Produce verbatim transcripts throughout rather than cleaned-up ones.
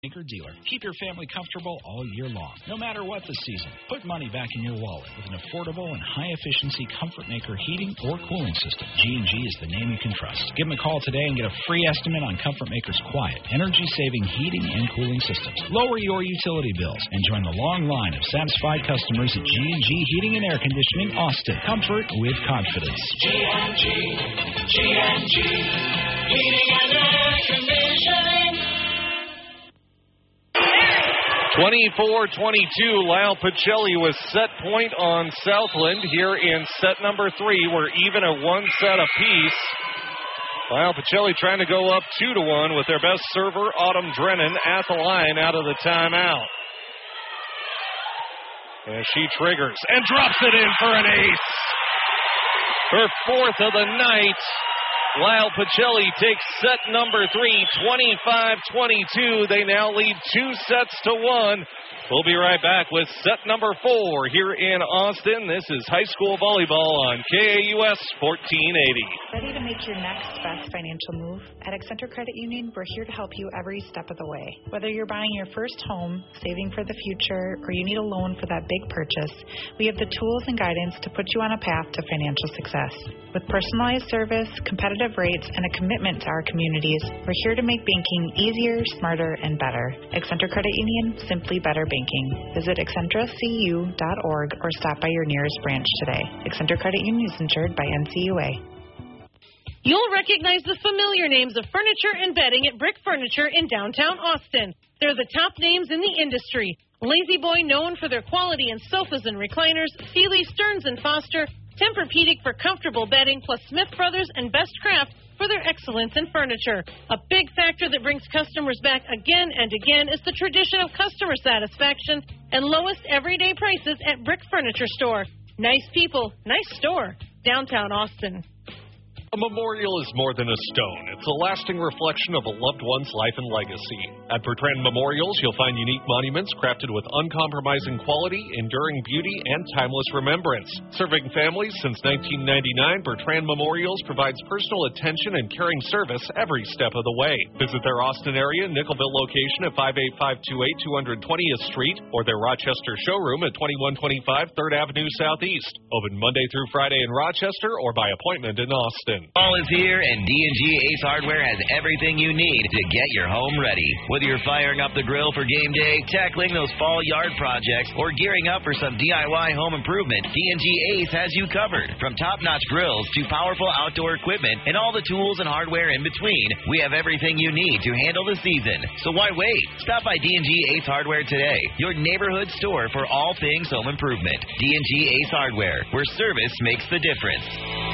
Anchor dealer. Keep your family comfortable all year long, no matter what the season. Put money back in your wallet with an affordable and high-efficiency Comfort Maker heating or cooling system. G and G is the name you can trust. Give them a call today and get a free estimate on Comfort Maker's quiet, energy-saving heating and cooling systems. Lower your utility bills and join the long line of satisfied customers at G and G Heating and Air Conditioning, Austin. Comfort with confidence. G and G, G and G Heating and Air Conditioning. twenty-four twenty-two, Lyle Pacelli with set point on Southland here in set number three. We're even at one set apiece. Lyle Pacelli trying to go up two to one with their best server, Autumn Drennan, at the line out of the timeout. And she triggers and drops it in for an ace. Her fourth of the night. Lyle Pacelli takes set number three, twenty-five twenty-two. They now lead two sets to one. We'll be right back with set number four here in Austin. This is high school volleyball on K A U S fourteen eighty. Ready to make your next best financial move? At Accenture Credit Union, we're here to help you every step of the way. Whether you're buying your first home, saving for the future, or you need a loan for that big purchase, we have the tools and guidance to put you on a path to financial success. With personalized service, competitive rates, and a commitment to our communities, we're here to make banking easier, smarter, and better. Accenture Credit Union, simply better banking. Visit Accenture C U dot org or stop by your nearest branch today. Accenture Credit Union is insured by N C U A. You'll recognize the familiar names of furniture and bedding at Brick Furniture in downtown Austin. They're the top names in the industry. Lazy Boy, known for their quality in sofas and recliners, Sealy, Stearns and Foster, Tempur-Pedic for comfortable bedding, plus Smith Brothers and Best Craft for their excellence in furniture. A big factor that brings customers back again and again is the tradition of customer satisfaction and lowest everyday prices at Brick Furniture Store. Nice people, nice store, downtown Austin. A memorial is more than a stone. It's a lasting reflection of a loved one's life and legacy. At Bertrand Memorials, you'll find unique monuments crafted with uncompromising quality, enduring beauty, and timeless remembrance. Serving families since nineteen ninety-nine, Bertrand Memorials provides personal attention and caring service every step of the way. Visit their Austin area, Nickelville location at five eight five two eight two twentieth Street or their Rochester showroom at twenty-one twenty-five third Avenue Southeast. Open Monday through Friday in Rochester or by appointment in Austin. Fall is here, and D and G Ace Hardware has everything you need to get your home ready. Whether you're firing up the grill for game day, tackling those fall yard projects, or gearing up for some D I Y home improvement, D and G Ace has you covered. From top-notch grills to powerful outdoor equipment and all the tools and hardware in between, we have everything you need to handle the season. So why wait? Stop by D and G Ace Hardware today, your neighborhood store for all things home improvement. D and G Ace Hardware, where service makes the difference.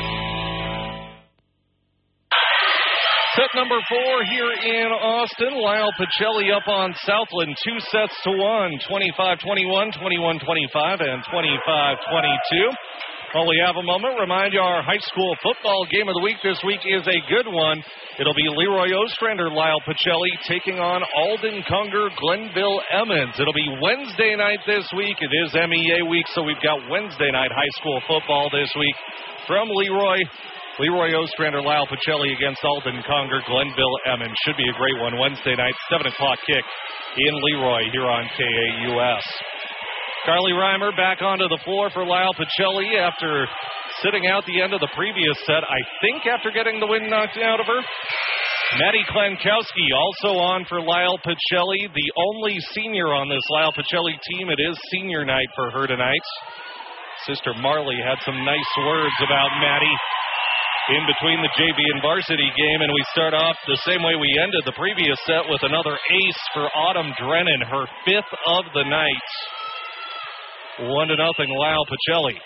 Set number four here in Austin. Lyle Pacelli up on Southland. Two sets to one. twenty-five twenty-one, twenty-one twenty-five, and twenty-five twenty-two. While we have a moment, remind you our high school football game of the week this week is a good one. It'll be Leroy Ostrander, Lyle Pacelli taking on Alden Conger, Glenville Emmons. It'll be Wednesday night this week. It is M E A week, so we've got Wednesday night high school football this week from Leroy. Leroy Ostrander, Lyle Pacelli against Alden Conger, Glenville Emmons. Should be a great one. Wednesday night, seven o'clock kick in Leroy here on K A U S. Carly Reimer back onto the floor for Lyle Pacelli after sitting out the end of the previous set, I think after getting the wind knocked out of her. Maddie Klenkowski also on for Lyle Pacelli, the only senior on this Lyle Pacelli team. It is senior night for her tonight. Sister Marley had some nice words about Maddie in between the J V and varsity game, and we start off the same way we ended the previous set with another ace for Autumn Drennan, her fifth of the night. One to nothing, Lyle Pacelli.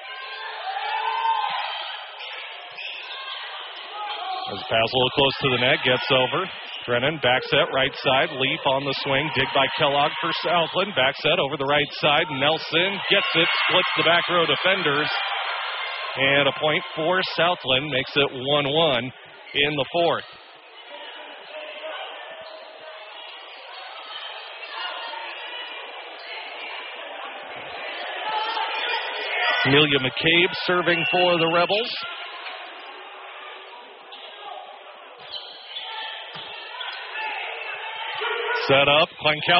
As the pass a little close to the net, gets over. Drennan back set, right side, Leaf on the swing, dig by Kellogg for Southland, back set over the right side, Nelson gets it, splits the back row defenders. And a point for Southland makes it one one in the fourth. Amelia McCabe serving for the Rebels. Set up. Klenkowski